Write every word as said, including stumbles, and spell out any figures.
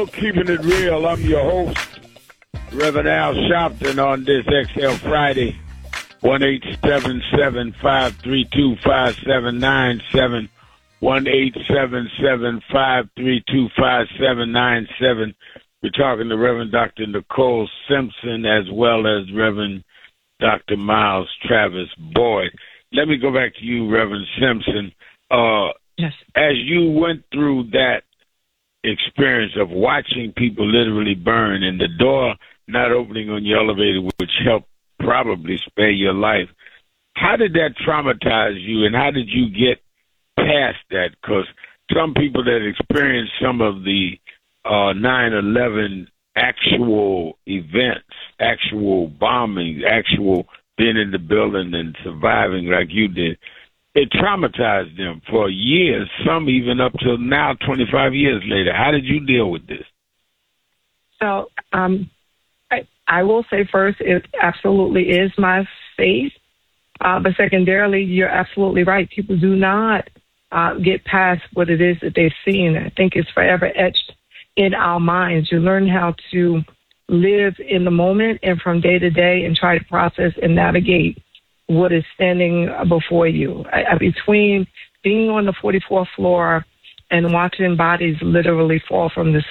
Keeping It Real. I'm your host, Reverend Al Sharpton, on this X L Friday. one eight seven seven, five three two, five seven nine seven. one eight seven seven, five three two, five seven nine seven. We're talking to Reverend Doctor Nicole Simpson as well as Reverend Doctor Miles Travis Boyd. Let me go back to you, Reverend Simpson. Uh, yes. As you went through that experience of watching people literally burn and the door not opening on your elevator, which helped probably spare your life, how did that traumatize you, and how did you get past that? Because some people that experienced some of the uh, nine eleven actual events, actual bombings, actual being in the building and surviving like you did, it traumatized them for years, some even up till now, twenty-five years later. How did you deal with this? So um, I, I will say first, it absolutely is my faith. Uh, but secondarily, you're absolutely right. People do not uh, get past what it is that they've seen. I think it's forever etched in our minds. You learn how to live in the moment and from day to day and try to process and navigate what is standing before you. I, I, between being on the forty-fourth floor and watching bodies literally fall from the